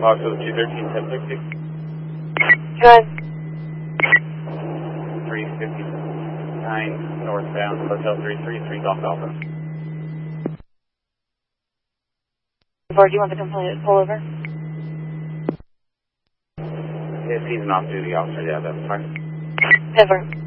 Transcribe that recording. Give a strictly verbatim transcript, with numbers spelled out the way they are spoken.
Also two thirteen, ten sixty. Good. three fifty-nine northbound, Hotel three three three Golf Alpha. Or do you want the complaint to pull over? If he's an off-duty officer, yeah, that's fine. Never.